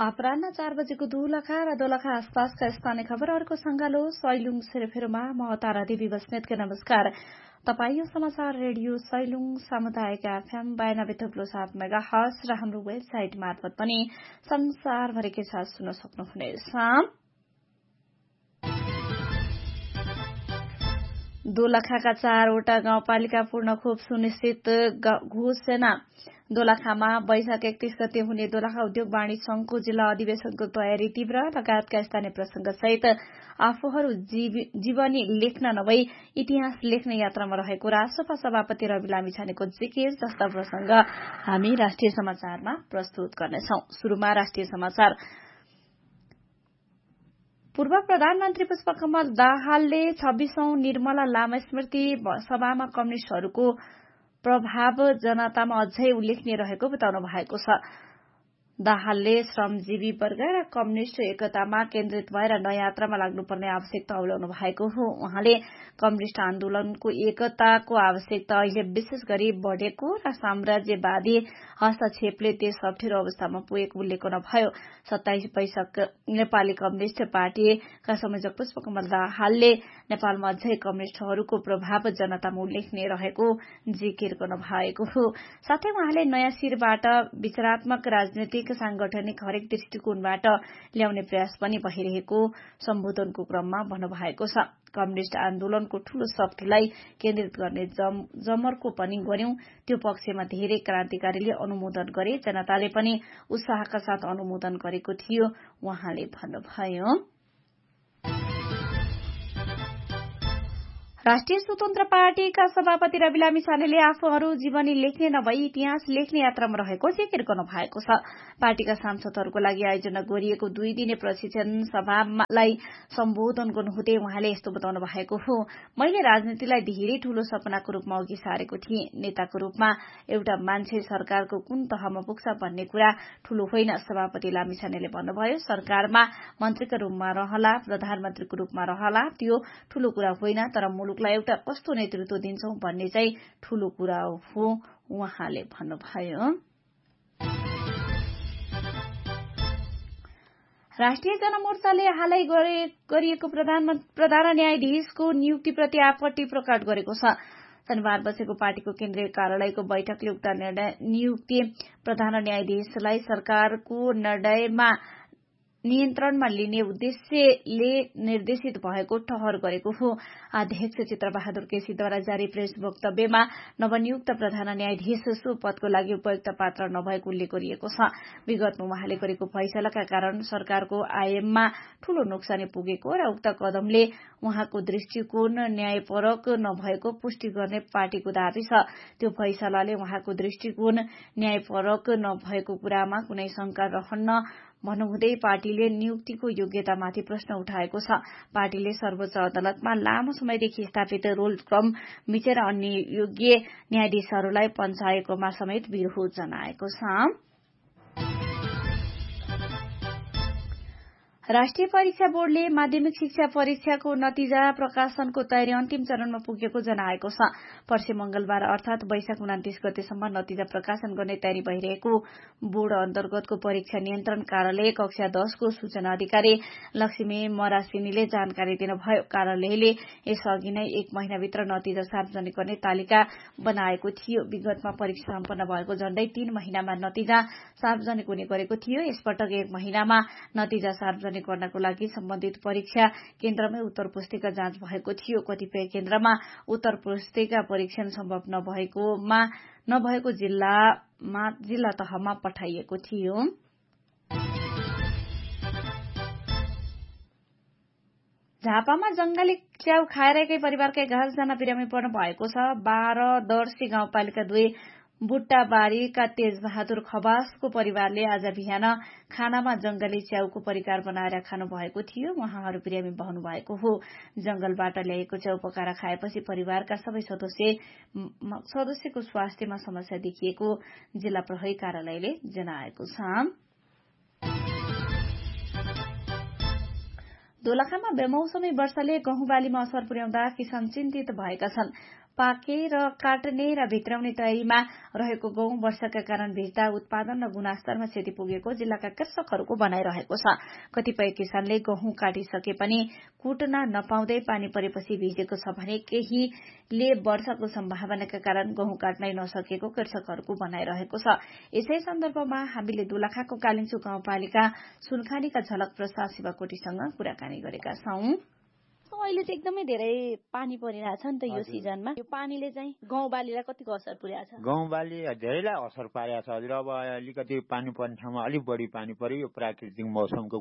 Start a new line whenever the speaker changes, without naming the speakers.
अपराह्न 4 बजेको दोलखा र दोलखा आसपासका स्थानीय खबरहरूको संगालो सैलुङ सेरेफेरोमा म तारा देवी बस्नेतका नमस्कार। तपाईँ यो समाचार रेडियो सैलुङ सामुदायिक एफएम 92.7 मेगाहर्ज र हाम्रो वेबसाइट मार्फत पनि संसारभरिकै साथ सुन्न सक्नुहुनेछ। दोलखाका 4वटा गाउँपालिका पूर्ण खोप सुनिश्चित घोषणा। दोलखामा वैशाख 31 गते हुने दोलखा उद्योग वाणिज्य संघको जिल्ला अधिवेशनको तयारी तीव्र लगायतका स्थानीय प्रसंगसहित आफूहरू जीवनी लेख्न नभई इतिहास लेख्ने यात्रामा रहेको राष्ट्रसभा सभापति रवि लामिछानेको जिकिर जस्ता प्रसंग हामी राष्ट्रिय समाचारमा प्रस्तुत गर्नेछौं। शुरूमा राष्ट्रिय समाचार। पूर्व प्रधानमन्त्री पुष्पकमल दाहालले 26औं निर्मला लामा स्मृति सभामा कम्युनिष्टहरूको प्रभाव जनतामा अझै उल्लेखनीय रहेको बताउनु भएको छ। दाहालले श्रमजीवी वर्ग र कम्युनिष्ट एकतामा केन्द्रित भएर नयाँ यात्रामा लाग्नुपर्ने आवश्यकता औल्याउनु भएको हो। उहाँले कम्युनिष्ट आन्दोलनको एकताको आवश्यकता अहिले विशेष गरी बढ़ेको र साम्राज्यवादी हस्तक्षेपले देश अप्ठ्यारो अवस्थामा पुगेको उल्लेख गर्नुभयो। 27 वैशाख नेपाली कम्युनिष्ट पार्टीका संयोजक पुष्पकमल दाहालले नेपालमा अझै कम्युनिष्टहरूको प्रभाव जनतामा उल्लेखनीय रहेको जिकिर गर्नुभएको हो। साथै उहाँले नयाँ शिरबाट विचारात्मक राजनीतिक सांगठनिक हरेक दृष्टिकोणबाट ल्याउने प्रयास पनि भइरहेको सम्बोधनको क्रममा भन्नुभएको छ। कम्युनिष्ट आन्दोलनको ठूलो शक्तिलाई केन्द्रित गर्ने जमर्को पनि गर्यौं। त्यो पक्षमा धेरै क्रान्तिकारीले अनुमोदन गरे, जनताले पनि उत्साहका साथ अनुमोदन गरेको थियो उहाँले भन्नुभयो। राष्ट्रिय स्वतन्त्र पार्टीका सभापति रवि लामिछानेले आफूहरू जीवनी लेख्ने नभई इतिहास लेख्ने यात्रामा रहेको जिकिर गर्नु भएको छ। पार्टीका सांसदहरूको लागि आयोजना गरिएको 2 दिने प्रशिक्षण सभालाई सम्बोधन गर्नुहुँदै उहाँले यस्तो बताउनु भएको हो। मैले राजनीतिलाई धेरै ठूलो सपनाको रूपमा अघि सारेको थिएँ। नेताको रूपमा एउटा मान्छे सरकारको कुन तहमा पुग्छ भन्ने कुरा ठूलो होइन, सभापति लामिछानेले भन्नुभयो। सरकारमा मन्त्रीका रूपमा रहला, प्रधानमन्त्रीको रूपमा रहला, त्यो ठूलो कुरा होइन, तर मुलुकलाई एउटा कस्तो नेतृत्व दिन्छौं भन्ने चाहिँ ठूलो कुरा हो उहाँले भन्नुभयो। राष्ट्रिय जनमोर्चाले हालै गरिएको प्रधान न्यायाधीशको नियुक्तिप्रति आपत्ति प्रकट गरेको छ। शनिबार बसेको पार्टीको केन्द्रीय कार्यालयको बैठकले उक्त नियुक्ति प्रधान न्यायाधीशलाई सरकारको निर्णयमा नियन्त्रणमा लिने उद्देश्यले निर्देशित भएको ठहर गरेको हो। अध्यक्ष चित्रबहादुर केसीद्वारा जारी प्रेस वक्तव्यमा नवनियुक्त प्रधान न्यायाधीश सो पदको लागि उपयुक्त पात्र नभएको उल्लेख गरिएको छ। विगतमा उहाँले गरेको फैसलाका कारण सरकारको आयमा ठूलो नोक्सानी पुगेको र उक्त कदमले उहाँको दृष्टिकोण न्यायपरक नभएको पुष्टि गर्ने पार्टीको दावी छ। त्यो फैसलाले उहाँको दृष्टिकोण न्यायपरक नभएको कुरामा कुनै शंका रहन्न भन्नुहुँदै पार्टीले नियुक्तिको योग्यतामाथि प्रश्न उठाएको छ। पार्टीले सर्वोच्च अदालतमा लामो समयदेखि स्थापित रोल क्रम मिचेर अन्य योग्य न्यायाधीशहरूलाई पञ्चायतमा समेत विरोध जनाएको छ। राष्ट्रिय परीक्षा बोर्डले माध्यमिक शिक्षा परीक्षाको नतिजा प्रकाशनको तयारी अन्तिम चरणमा पुगेको जनाएको छ। पर्सि मंगलबार अर्थात वैशाख 29 गतेसम्म नतिजा प्रकाशन गर्ने तयारी भइरहेको बोर्ड अन्तर्गतको परीक्षा नियन्त्रण कार्यालय कक्षा 10 को सूचना अधिकारी लक्ष्मी मरासिनीले जानकारी दिनुभयो। कार्यालयले यसअघि नै 1 महिनाभित्र नतिजा सार्वजनिक गर्ने तालिका बनाएको थियो। विगतमा परीक्षा सम्पन्न भएको झण्डै 3 महिनामा नतिजा सार्वजनिक हुने गरेको थियो। यसपटक 1 महिनामा नतिजा सार्वजनिक गर्नको लागि सम्बन्धित परीक्षा केन्द्रमै उत्तर पुस्तिका जाँच भएको थियो। कतिपय केन्द्रमा उत्तर पुस्तिका परीक्षण सम्भव नभएको जिल्ला तहमा पठाइएको थियो। झापामा जंगली च्याउ खाएर एकै परिवारका 11 जना बिरामी पर्नु भएको छ। 12 दर्शी गाउँपालिका 2 बुट्टाबारीका तेजबहादुर खवासको परिवारले आज बिहान खानामा जंगली च्याउको परिकार बनाएर खानु भएको थियो। उहाँहरू बिरामी बहनु भएको हो। जंगलबाट ल्याएको च्याउ पकाएर खाएपछि परिवारका सबै सदस्यको स्वास्थ्यमा समस्या देखिएको जिल्ला प्रहरी कार्यालयले जनाएको छ। दोलखामा बेमौसमी वर्षाले गहुँ बालीमा असर पुर्याउँदा किसान चिन्तित भएका छन्। पाकेर काट्ने र भित्राउने तयारीमा रहेको गहुँ वर्षाका कारण भिज्दा उत्पादन र गुणस्तरमा क्षति पुगेको जिल्लाका कृषकहरूको भनाइरहेको छ। कतिपय किसानले गहुँ काटिसके पनि कुट्न नपाउँदै पानी परेपछि भिजेको छ भने केहीले वर्षाको सम्भावनाका कारण गहुँ काट्नै नसकेको कृषकहरूको भनाइरहेको छ। यसै सन्दर्भमा हामीले दोलखाको कालिन्चु गाउँपालिका सुनखानीका झलक प्रसाद शिवकोटीसँग कुराकानी गरेका छौं। अहिले चाहिँ एकदमै धेरै पानी परिरहेछ नि त यो सिजनमा। यो पानीले चाहिँ गाउँबालीलाई कतिको असर पुर्याएको छ?
गाउँबाली धेरैलाई असर पारेको छ हजुर। अब अलिकति पानी पर्ने ठाउँमा अलिक बढी पानी पर्यो, यो प्राकृतिक मौसमको